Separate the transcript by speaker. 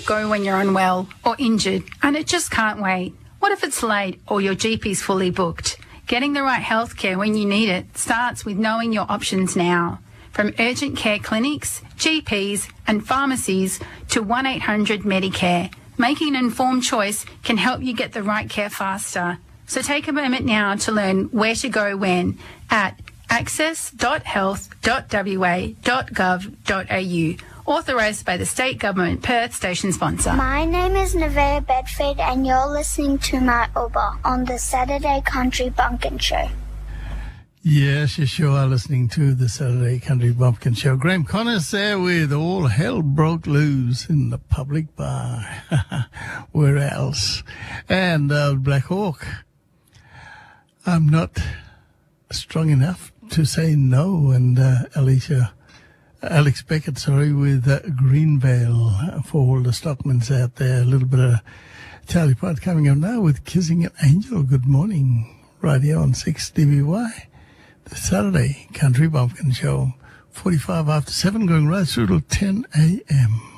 Speaker 1: go when you're unwell or injured and it just can't wait? What if it's late or your GP's fully booked? Getting the right healthcare when you need it starts with knowing your options now. From urgent care clinics, GPs and pharmacies to 1-800-Medicare. Making an informed choice can help you get the right care faster. So take a moment now to learn where to go when at access.health.wa.gov.au. Authorised by the State Government, Perth station sponsor.
Speaker 2: My name is Nevaeh Bedford and you're listening to my Uber on the Saturday Country Bumpkin Show.
Speaker 3: Yes, you sure are listening to the Saturday Country Bumpkin Show. Graham Connors there with All Hell Broke Loose in the public bar. Where else? And Black Hawk. I'm not strong enough to say no. And Alex Beckett, with Greenvale for all the Stockmans out there. A little bit of Charlie Puth coming up now with Kissing an Angel. Good morning. Right here on 6DBY. The Saturday Country Bumpkin Show. 45 after 7 going right through till 10 a.m.